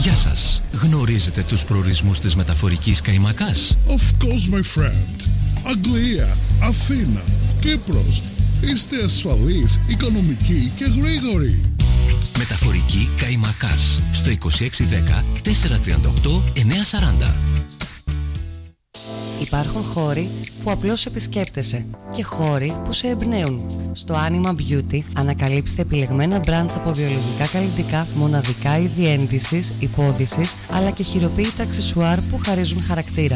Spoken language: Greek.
Γεια σας. Γνωρίζετε τους προορισμούς της μεταφορικής Καϊμακάς? Of course, my friend. Αγγλία, Αθήνα, Κύπρος. Είστε ασφαλείς, οικονομικοί και γρήγοροι. Μεταφορική Καϊμακάς στο 2610 438 940. Υπάρχουν χώροι που απλώς επισκέπτεσαι και χώροι που σε εμπνέουν. Στο Anima Beauty ανακαλύψτε επιλεγμένα brands από βιολογικά καλλιτικά, μοναδικά είδη ένδυσης, υπόδυσης, αλλά και χειροποίητα αξεσουάρ που χαρίζουν χαρακτήρα.